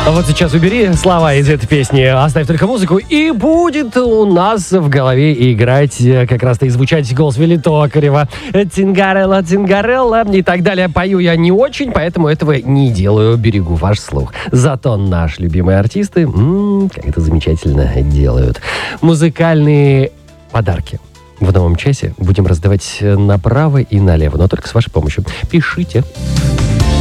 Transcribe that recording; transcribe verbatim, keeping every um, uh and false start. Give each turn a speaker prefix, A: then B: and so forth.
A: А вот сейчас убери слова из этой песни, оставь только музыку, и будет у нас в голове играть как раз-то и звучать голос Вилли Токарева. Тингарелла, Тингарелла и так далее. Пою я не очень, поэтому этого не делаю, берегу ваш слух. Зато наши любимые артисты, м-м, как это замечательно делают. Музыкальные подарки. В новом часе будем раздавать направо и налево, но только с вашей помощью. Пишите.